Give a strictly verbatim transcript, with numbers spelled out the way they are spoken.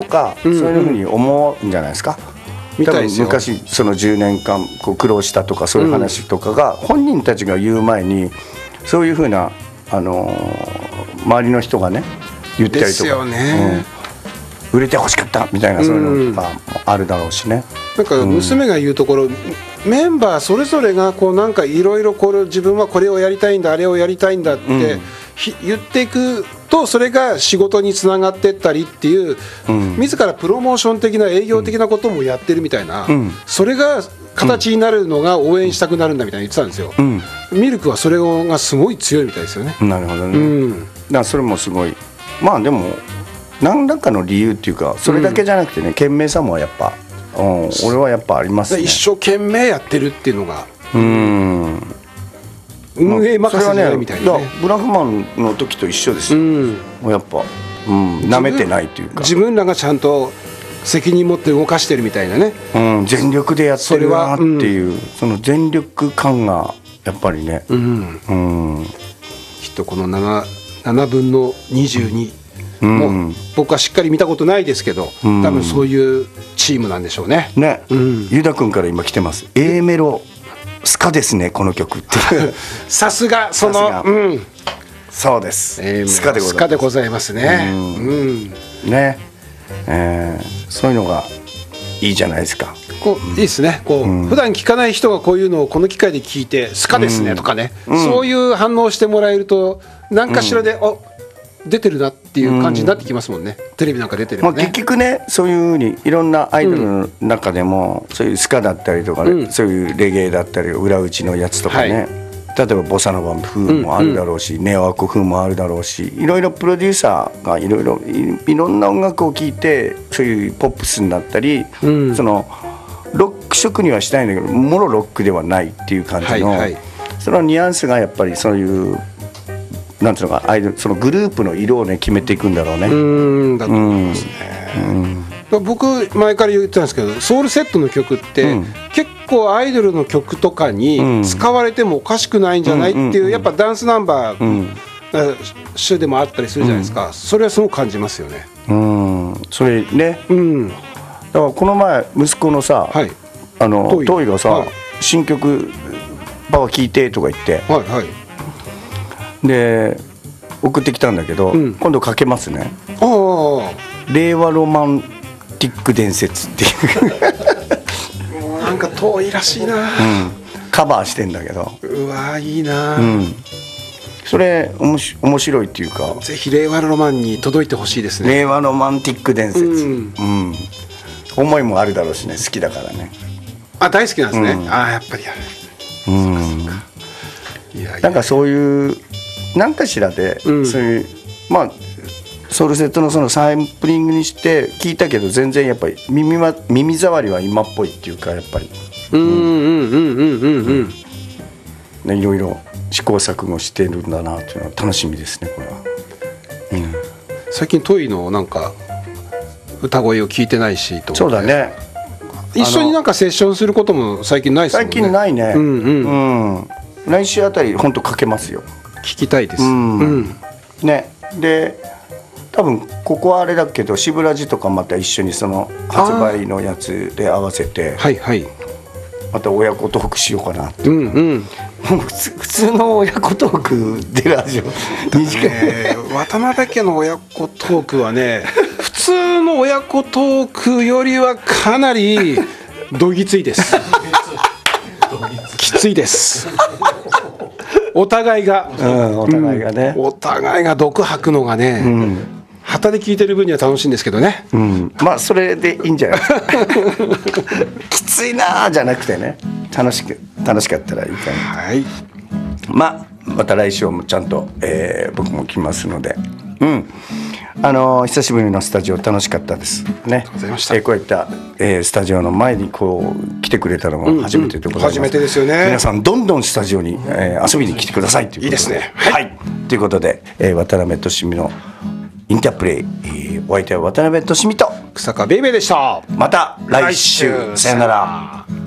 か、うんうん、そういうふうに思うんじゃないですか。多分昔そのじゅうねんかんこう苦労したとかそういう話とかが本人たちが言う前にそういうふうな、あのー、周りの人がね言ったりとかですよね、うん、売れてほしかったみたいなそういうのとかもあるだろうしね、 うん、なんか娘が言うところ、うん、メンバーそれぞれがこうなんかいろいろ自分はこれをやりたいんだあれをやりたいんだって、うん、言っていくとそれが仕事につながっていったりっていう、うん、自らプロモーション的な営業的なこともやってるみたいな、うん、それが形になるのが応援したくなるんだみたいに言ってたんですよ、うん、ミルクはそれがすごい強いみたいですよね。 なるほどね、うん、だからそれもすごいまあでも何らかの理由っていうかそれだけじゃなくてね、うん、懸命さもやっぱ、うん、俺はやっぱありますね。 一生懸命やってるっていうのがうん運営任せじゃないみたいな、ね、 ブラフマンの時と一緒ですよ、うん、やっぱ、うん、舐めてないというか自分らがちゃんと責任持って動かしてるみたいなね、 うん、全力でやってるなっていう、うん、その全力感がやっぱりね、うんうん、きっとこの 7, ななぶんのにじゅうにも、うん、僕はしっかり見たことないですけど、うん、多分そういうチームなんでしょうね。 ね、うん、ユダ君から今来てます。 A メロスカですねこの曲ってさすがその、うん、 そうです、 えー、スカでございます。スカでございますね、うんうん、 ね、えー、そういうのがいいじゃないですか。 こういいですねこう、うん、普段聞かない人がこういうのをこの機会で聞いてスカですねとかね、うん、そういう反応をしてもらえると何かしらで、うん、お出てるなっていう感じになってきますもんね、うん、テレビなんか出てるよね、 まあ、結局ねそういうふうにいろんなアイドルの中でも、うん、そういうスカだったりとか、ねうん、そういうレゲエだったり裏打ちのやつとかね、はい、例えばボサノバ風もあるだろうし、うんうん、ネオワコ風もあるだろうしいろいろプロデューサーがいろいろいろんな音楽を聴いてそういうポップスになったり、うん、そのロック色にはしたいんだけどもろロックではないっていう感じの、はいはい、そのニュアンスがやっぱりそういうなんていうのかアイドルそのグループの色をね決めていくんだろうね。 うんだと思いますね、うん、僕前から言ってたんですけどソウルセットの曲って、うん、結構アイドルの曲とかに使われてもおかしくないんじゃないっていう、やっぱダンスナンバー、うん、週でもあったりするじゃないですか、うん、それはすごく感じますよね。 うんそれね、うん、だからこの前息子のさ、はい、あのトイがさ、はい、新曲パパ聴いてとか言って、はいはいで送ってきたんだけど、うん、今度かけますね。あ令和ロマンティック伝説っていうなんか遠いらしいな、うん、 カバーしてんだけどうわいいな、 うん、それおもし面白いっていうかぜひ令和ロマンに届いてほしいですね。 令和ロマンティック伝説、うんうん、思いもあるだろうしね好きだからね。 あ大好きなんですね、うん、あやっぱりやる、うん、 いやいやなんかそういう何かしらで、うん、そういうまあソウルセットのそのサンプリングにして聞いたけど全然やっぱり 耳, は耳障りは今っぽいっていうかやっぱりうんうんうんうんうんうんいろいろ試行錯誤してるんだなっていうのは楽しみですねこれは、 うん、最近トイのなんか歌声を聞いてないしとそうだね一緒になんかセッションすることも最近ないですもんね。 最近ないね、うんうんうん、来週あたり本当かけますよ。 聞きたいです、 うんうん、ねで多分ここはあれだけどシブラジとかまた一緒にその発売のやつで合わせてはいはいまた親子トークしようかなって、 うんうん、 普通、普通の親子トークでラジオにじかん、 ね、渡辺家の親子トークはね普通の親子トークよりはかなりどぎついですきついですお互いが、 うん、お互いがね、 うん、お互いが毒吐くのがね、うん、旗で聞いてる分には楽しいんですけどね、 うん、まあそれでいいんじゃないですかきついなじゃなくてね楽しく楽しかったらいいかな、はい、まあまた来週もちゃんと、えー、僕も来ますので、うんあのー、久しぶりのスタジオ楽しかったですね。 ありがとうございました、 えー、こういった、えー、スタジオの前にこう来てくれたのが初めてでございます、うんうん、 初めてですよね。 皆さんどんどんスタジオに、えー、遊びに来てくださいということでいいですね、 はい、はい、ということで、えー、渡辺俊美のインタープレイ、えー、お相手は渡辺俊美と草加ベイベーでした。 また来週、来週さよなら。